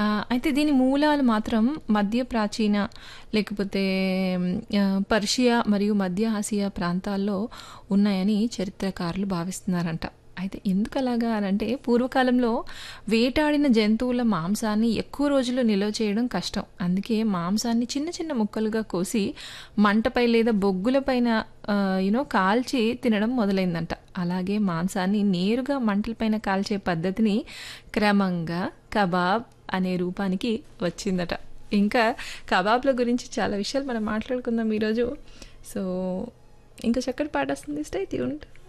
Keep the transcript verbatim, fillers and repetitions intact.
ఆహ్, అయితే దీని మూలాలు మాత్రం మధ్య ప్రాచీన లేకపోతే ఆహ్, పర్షియా మరియు మధ్య ఆసియా ప్రాంతాల్లో ఉన్నాయని చరిత్రకారులు భావిస్తున్నారంట. అయితే ఎందుకలాగా అనంటే పూర్వకాలంలో వేటాడిన జంతువుల మాంసాన్ని ఎక్కువ రోజులు నిల్వ చేయడం కష్టం. అందుకే మాంసాన్ని చిన్న చిన్న ముక్కలుగా కోసి మంటపై లేదా బొగ్గుల పైన ఆహ్, యూ నో కాల్చి తినడం మొదలైందంట. అలాగే మాంసాన్ని నేరుగా మంటల పైన కాల్చే పద్ధతిని క్రమంగా కబాబ్ అనే రూపానికి వచ్చిందట. ఇంకా కబాబ్‌ల గురించి చాలా విషయాలు మనం మాట్లాడుకుందాం ఈరోజు. సో, ఇంకా చక్కటి పాటొస్తుంది. Stay tuned.